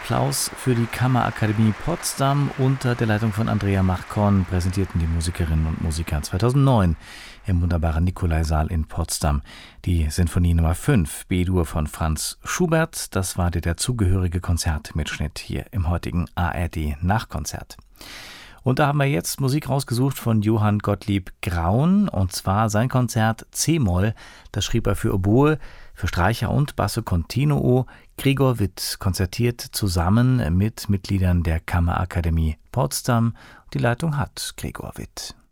Applaus für die Kammerakademie Potsdam unter der Leitung von Andrea Marcon präsentierten die Musikerinnen und Musiker 2009 im wunderbaren Nikolaisaal in Potsdam die Sinfonie Nummer 5 B-Dur von Franz Schubert. Das war der dazugehörige Konzertmitschnitt hier im heutigen ARD-Nachkonzert. Und da haben wir jetzt Musik rausgesucht von Johann Gottlieb Graun, und zwar sein Konzert C-Moll. Das schrieb er für Oboe, für Streicher und Basso Continuo. Gregor Witt konzertiert zusammen mit Mitgliedern der Kammerakademie Potsdam. Die Leitung hat Gregor Witt.